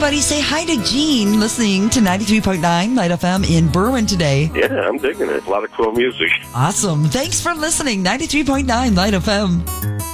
everybody say hi to Gene, listening to 93.9 Light FM in Berwyn today. Yeah, I'm digging it. A lot of cool music. Awesome. Thanks for listening. 93.9 Light FM.